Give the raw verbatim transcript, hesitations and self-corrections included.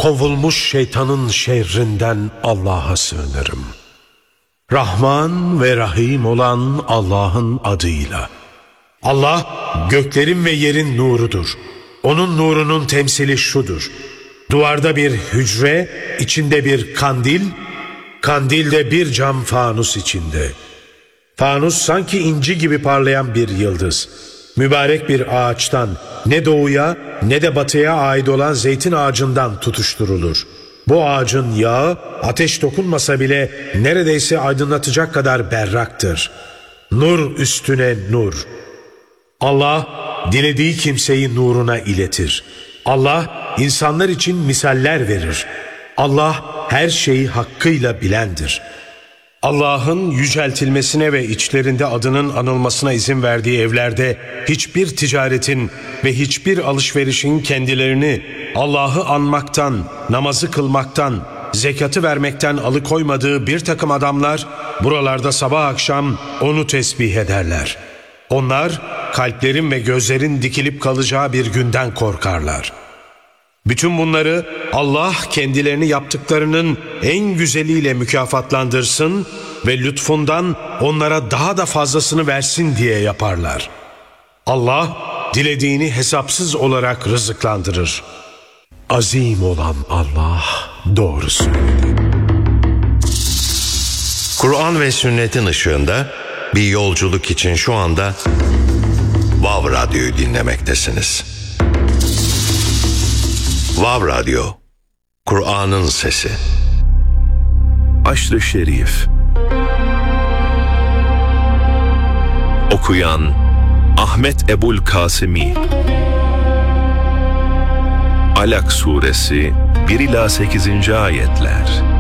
kovulmuş şeytanın şerrinden Allah'a sığınırım. Rahman ve Rahim olan Allah'ın adıyla. Allah göklerin ve yerin nurudur. Onun nurunun temsili şudur: duvarda bir hücre, içinde bir kandil, kandilde bir cam fanus içinde. Fanus sanki inci gibi parlayan bir yıldız. Mübarek bir ağaçtan, ne doğuya ne de batıya ait olan zeytin ağacından tutuşturulur. Bu ağacın yağı ateş dokunmasa bile neredeyse aydınlatacak kadar berraktır. Nur üstüne nur. Allah dilediği kimseyi nuruna iletir. Allah insanlar için misaller verir. Allah her şeyi hakkıyla bilendir. Allah'ın yüceltilmesine ve içlerinde adının anılmasına izin verdiği evlerde hiçbir ticaretin ve hiçbir alışverişin kendilerini Allah'ı anmaktan, namazı kılmaktan, zekatı vermekten alıkoymadığı bir takım adamlar buralarda sabah akşam onu tesbih ederler. Onlar kalplerin ve gözlerin dikilip kalacağı bir günden korkarlar. Bütün bunları Allah kendilerini yaptıklarının en güzeliyle mükafatlandırsın ve lütfundan onlara daha da fazlasını versin diye yaparlar. Allah dilediğini hesapsız olarak rızıklandırır. Azim olan Allah doğru söyledi. Kur'an ve sünnetin ışığında bir yolculuk için şu anda Vav Radyo'yu dinlemektesiniz. Vav Radyo, Kur'an'ın sesi. Aşr-ı Şerif. Okuyan Ahmet Ebul Kasimi. Alak Suresi bir ila sekizinci ayetler.